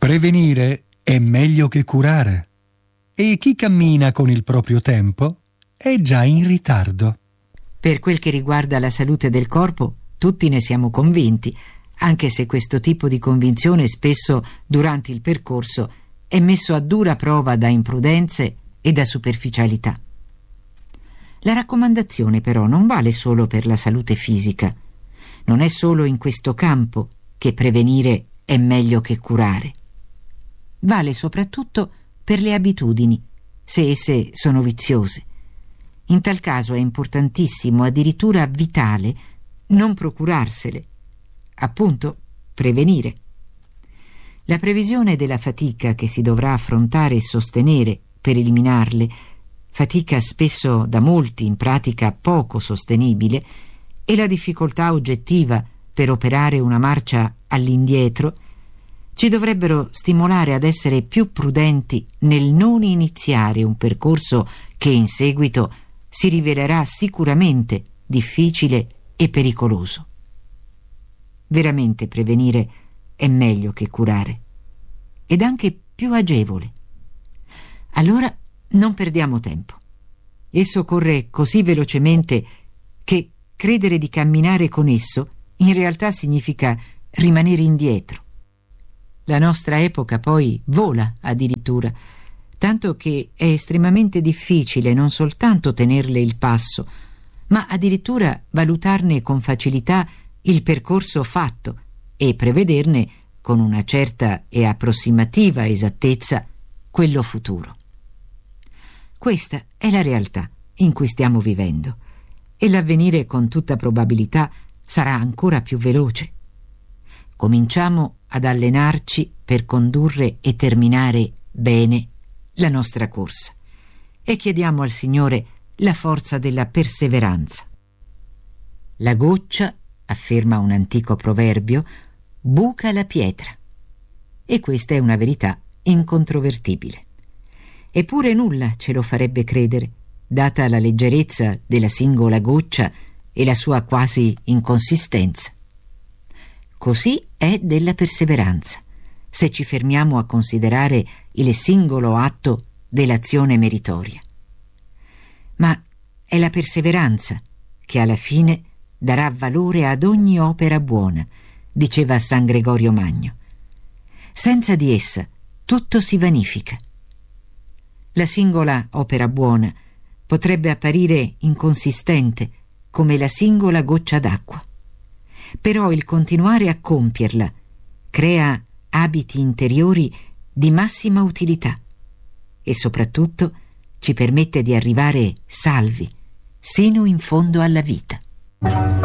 Prevenire è meglio che curare. E chi cammina con il proprio tempo è già in ritardo. Per quel che riguarda la salute del corpo, tutti ne siamo convinti, anche se questo tipo di convinzione spesso durante il percorso è messo a dura prova da imprudenze e da superficialità. La raccomandazione però non vale solo per la salute fisica. Non è solo in questo campo che prevenire è meglio che curare. Vale soprattutto per le abitudini, se esse sono viziose. In tal caso è importantissimo, addirittura vitale, non procurarsele, appunto prevenire. La previsione della fatica che si dovrà affrontare e sostenere per eliminarle, fatica spesso da molti in pratica poco sostenibile, e la difficoltà oggettiva per operare una marcia all'indietro, ci dovrebbero stimolare ad essere più prudenti nel non iniziare un percorso che in seguito si rivelerà sicuramente difficile e pericoloso. Veramente prevenire è meglio che curare, ed anche più agevole. Allora non perdiamo tempo. Esso corre così velocemente che credere di camminare con esso in realtà significa rimanere indietro. La nostra epoca poi vola addirittura, tanto che è estremamente difficile non soltanto tenerle il passo, ma addirittura valutarne con facilità il percorso fatto e prevederne con una certa e approssimativa esattezza quello futuro. Questa è la realtà in cui stiamo vivendo, e l'avvenire con tutta probabilità sarà ancora più veloce. Cominciamo ad allenarci per condurre e terminare bene la nostra corsa e chiediamo al Signore la forza della perseveranza. La goccia, afferma un antico proverbio, buca la pietra, e questa è una verità incontrovertibile. Eppure nulla ce lo farebbe credere, data la leggerezza della singola goccia e la sua quasi inconsistenza. Così è della perseveranza, se ci fermiamo a considerare il singolo atto dell'azione meritoria. Ma è la perseveranza che alla fine darà valore ad ogni opera buona, diceva San Gregorio Magno. Senza di essa tutto si vanifica. La singola opera buona potrebbe apparire inconsistente come la singola goccia d'acqua. Però il continuare a compierla crea abiti interiori di massima utilità e soprattutto ci permette di arrivare salvi sino in fondo alla vita.